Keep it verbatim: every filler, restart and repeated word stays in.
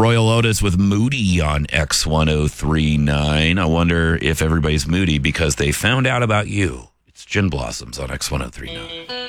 Royal Otis with Moody on X ten thirty-nine. I wonder if everybody's moody because they found out about you. It's Gin Blossoms on X ten thirty-nine.